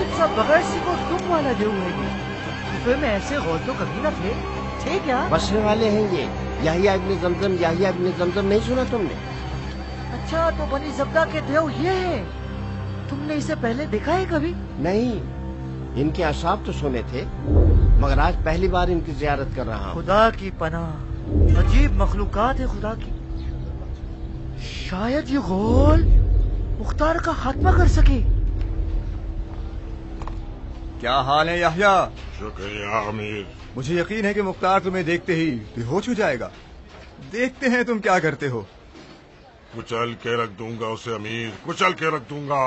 कौन सा बगैर सिको तुम वाला देव है ये? गुफे में ऐसे गौर तो कभी न थे क्या? बसने वाले हैं ये, याहिया इब्न जमजम, याहिया इब्न जमजम नहीं सुना तुमने? अच्छा, तो बनी जब्दा के देव ये है। तुमने इसे पहले देखा है कभी? नहीं, इनके अशाब तो सुने थे, मगर आज पहली बार इनकी जियारत कर रहा हूँ। खुदा की पनाह, अजीब मखलूकात है खुदा की। शायद ये गोल मुख्तार का खात्मा कर सके। क्या हाल है याहिया? शुक्रिया अमीर। मुझे यकीन है कि मुख्तार तुम्हें देखते ही बेहोश हो जाएगा। देखते हैं तुम क्या करते हो। कुचल के रख दूंगा उसे अमीर, कुचल के रख दूंगा।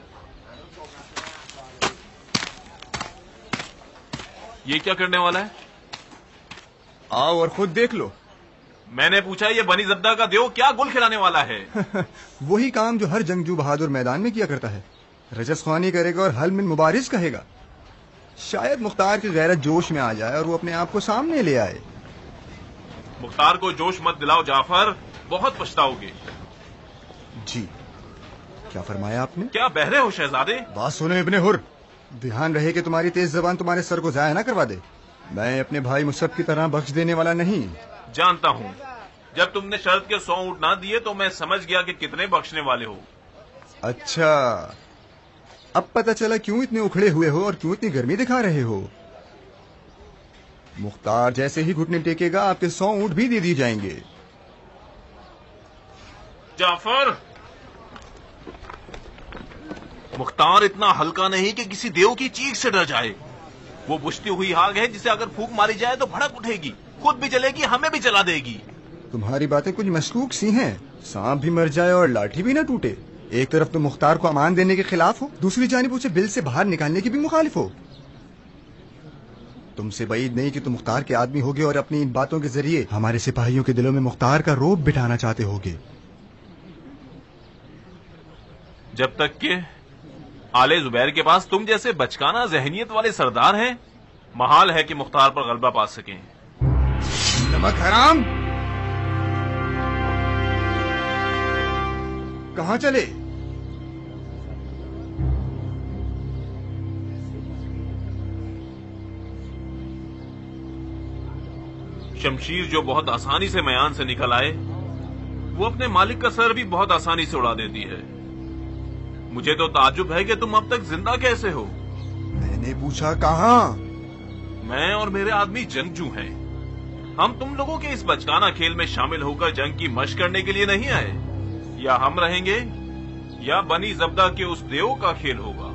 ये क्या करने वाला है? आओ और खुद देख लो। मैंने पूछा ये बनी जब्दा का देव क्या गुल खिलाने वाला है? वही काम जो हर जंगजू बहादुर मैदान में किया करता है। रजस ख्वानी करेगा और हल मिन मुबारिज कहेगा। शायद मुख्तार की गैरत जोश में आ जाए और वो अपने आप को सामने ले आए। मुख्तार को जोश मत दिलाओ जाफर, बहुत पछताओगे। जी, क्या फरमाया आपने? क्या बहरे हो शहजादे? बात सुनो इब्ने हुर, ध्यान रहे कि तुम्हारी तेज जबान तुम्हारे सर को जाया ना करवा दे। मैं अपने भाई मुसब की तरह बख्श देने वाला नहीं। जानता हूँ, जब तुमने शर्त के 100 ऊंट ना दिए तो मैं समझ गया कि कितने बख्शने वाले हो। अच्छा, अब पता चला क्यों इतने उखड़े हुए हो और क्यों इतनी गर्मी दिखा रहे हो। मुख्तार जैसे ही घुटने टेकेगा आपके 100 ऊंट भी दे दिए जाएंगे। जाफर, मुख्तार इतना हल्का नहीं कि किसी देव की चीख से डर जाए। वो बुझती हुई आग है जिसे अगर फूंक मारी जाए तो भड़क उठेगी, खुद भी जलेगी, हमें भी जला देगी। तुम्हारी बातें कुछ मशकूक सी हैं। सांप भी मर जाए और लाठी भी न टूटे। एक तरफ तो मुख्तार को अमान देने के खिलाफ हो, दूसरी जानिब उसे बिल से बाहर निकालने की भी मुखालिफ हो। तुमसे बईद नहीं कि तुम मुख्तार के आदमी होगे और अपनी इन बातों के जरिए हमारे सिपाहियों के दिलों में मुख्तार का रोब बिठाना चाहते होगे। जब तक के आले जुबैर के पास तुम जैसे बचकाना जहनियत वाले सरदार हैं, महाल है कि मुख्तार पर गलबा पा सकें। नमक हराम, कहां चले? शमशीर जो बहुत आसानी से मयान से निकल आए, वो अपने मालिक का सर भी बहुत आसानी से उड़ा देती है। मुझे तो ताज्जुब है कि तुम अब तक जिंदा कैसे हो। मैंने पूछा कहां? मैं और मेरे आदमी जंगजू हैं। हम तुम लोगों के इस बचकाना खेल में शामिल होकर जंग की मशक करने के लिए नहीं आए। या हम रहेंगे या बनी जब्दा के उस देव का खेल होगा।